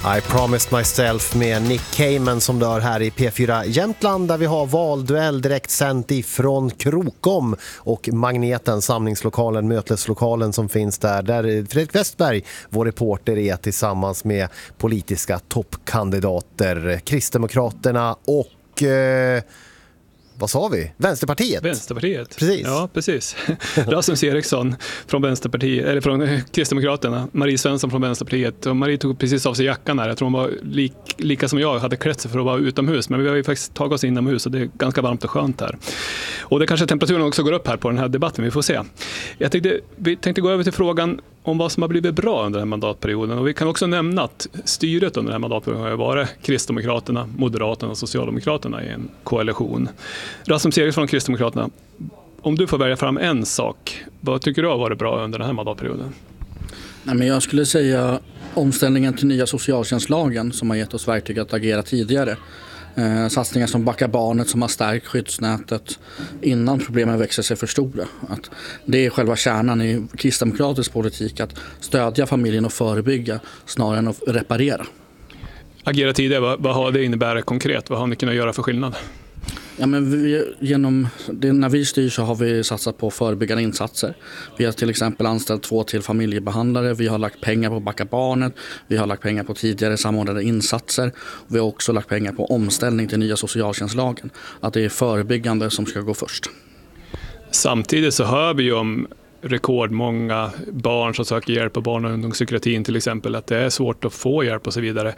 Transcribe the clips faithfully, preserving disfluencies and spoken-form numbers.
I Promised Myself med Nick Cayman som dör här i P fyra Jämtland, där vi har valduell direkt sänt ifrån Krokom och Magneten, samlingslokalen, möteslokalen som finns där, där Fredrik Westberg, vår reporter, är tillsammans med politiska toppkandidater, Kristdemokraterna och eh, vad sa vi? Vänsterpartiet. Vänsterpartiet. Precis. Ja, precis. Rasmus Eriksson från Vänsterpartiet, eller från Kristdemokraterna, Marie Svensson från Vänsterpartiet. Och Marie tog precis av sig jackan här. Jag tror hon var lik, lika som jag hade klätt sig för att vara utomhus, men vi har ju faktiskt tagit oss inomhus och det är ganska varmt och skönt här. Och det kanske temperaturen också går upp här på den här debatten, vi får se. Jag tänkte, vi tänkte gå över till frågan om vad som har blivit bra under den här mandatperioden. Och vi kan också nämna att styret under den här mandatperioden har varit Kristdemokraterna, Moderaterna och Socialdemokraterna i en koalition. Rasmus Eriksson från Kristdemokraterna, om du får välja fram en sak, vad tycker du har varit bra under den här mandatperioden? Nej, men jag skulle säga omställningen till nya socialtjänstlagen som har gett oss verktyg att agera tidigare. Eh, satsningar som Backa barnet som har stärkt skyddsnätet innan problemen växer sig för stora. Att det är själva kärnan i kristdemokratisk politik, att stödja familjen och förebygga snarare än att reparera. Agera tidigare, vad, vad har det innebär konkret? Vad har ni kunnat göra för skillnad? Ja, men vi, genom det, när vi styr så har vi satsat på förebyggande insatser. Vi har till exempel anställt två till familjebehandlare. Vi har lagt pengar på Backa barnet. Vi har lagt pengar på tidigare samordnade insatser. Vi har också lagt pengar på omställning till nya socialtjänstlagen. Att det är förebyggande som ska gå först. Samtidigt så hör vi ju om rekordmånga barn som söker hjälp på barn- och ungdomspsykiatrin till exempel, att det är svårt att få hjälp och så vidare.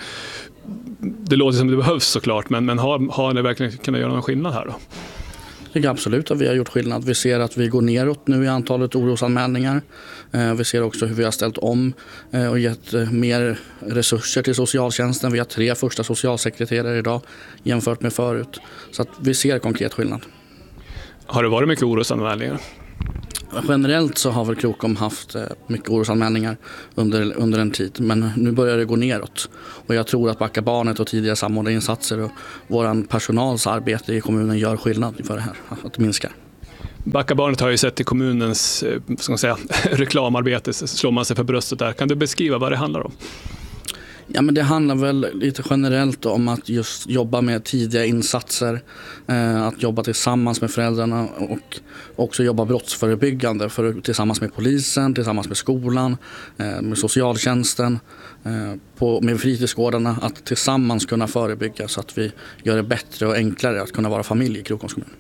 Det låter som det behövs såklart, men, men har, har det verkligen kunnat göra någon skillnad här då? Jag tycker absolut att vi har gjort skillnad. Vi ser att vi går neråt nu i antalet orosanmälningar. Vi ser också hur vi har ställt om och gett mer resurser till socialtjänsten. Vi har tre första socialsekreterare idag jämfört med förut. Så att vi ser konkret skillnad. Har det varit mycket orosanmälningar? Generellt så har väl Krokom haft mycket orosanmälningar under, under en tid, men nu börjar det gå neråt. Och jag tror att Backa barnet och tidigare samordnade insatser och vår personals arbete i kommunen gör skillnad för det här, att det minskar. Backa barnet har ju sett i kommunens ska man säga, reklamarbete, slår man sig för bröstet där. Kan du beskriva vad det handlar om? Ja, men det handlar väl lite generellt om att just jobba med tidiga insatser, eh, att jobba tillsammans med föräldrarna och också jobba brottsförebyggande för, tillsammans med polisen, tillsammans med skolan, eh, med socialtjänsten, eh, på, med fritidsgårdarna, att tillsammans kunna förebygga så att vi gör det bättre och enklare att kunna vara familj i Krokoms kommun.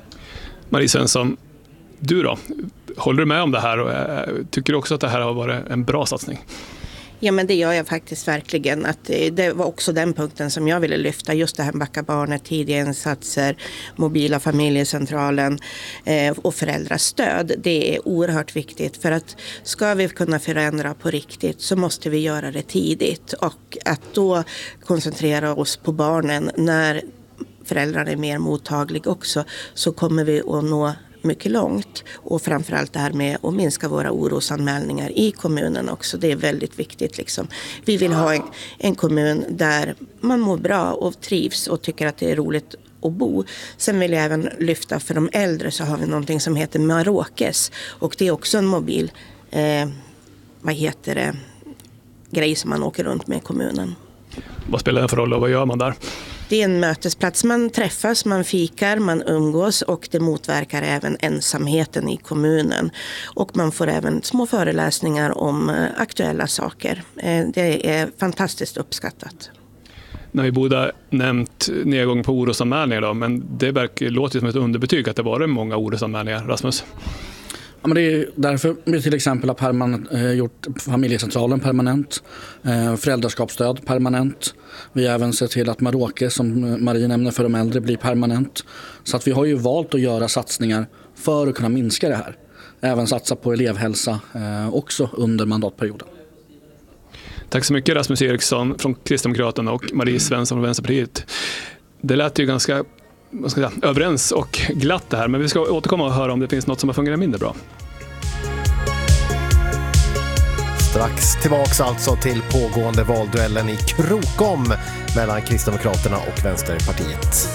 Marie Svensson, du då? Håller du med om det här och tycker du också att det här har varit en bra satsning? Ja, men det gör jag faktiskt verkligen. Att det var också den punkten som jag ville lyfta. Just det här Backa barnet, tidiga insatser, mobila familjecentralen eh, och föräldrastöd. Det är oerhört viktigt, för att ska vi kunna förändra på riktigt så måste vi göra det tidigt. Och att då koncentrera oss på barnen när föräldrarna är mer mottagliga också, så kommer vi att nå mycket långt. Och framförallt det här med att minska våra orosanmälningar i kommunen också. Det är väldigt viktigt liksom. Vi vill ha en, en kommun där man mår bra och trivs och tycker att det är roligt att bo. Sen vill jag även lyfta för de äldre, så har vi någonting som heter Marokes. Och det är också en mobil eh, vad heter det, grej som man åker runt med i kommunen. Vad spelar det för roll och vad gör man där? Det är en mötesplats, man träffas, man fikar, man umgås, och det motverkar även ensamheten i kommunen. Och man får även små föreläsningar om aktuella saker. Det är fantastiskt uppskattat. När vi båda nämnt nedgång på orosanmälningar då, men det verkar låta som ett underbetyg att det var många orosanmälningar, Rasmus. Ja, men det är därför vi till exempel har permanent, eh, gjort familjecentralen permanent, eh, föräldraskapsstöd permanent. Vi har även sett till att Maroke, som Marie nämner, för de äldre blir permanent. Så att vi har ju valt att göra satsningar för att kunna minska det här. Även satsa på elevhälsa eh, också under mandatperioden. Tack så mycket Rasmus Eriksson från Kristdemokraterna och Marie Svensson från Vänsterpartiet. Det lät ju ganska vad ska jag säga, överens och glatt det här, men vi ska återkomma och höra om det finns något som har fungerat mindre bra. Strax tillbaks alltså till pågående valduellen i Krokom mellan Kristdemokraterna och Vänsterpartiet.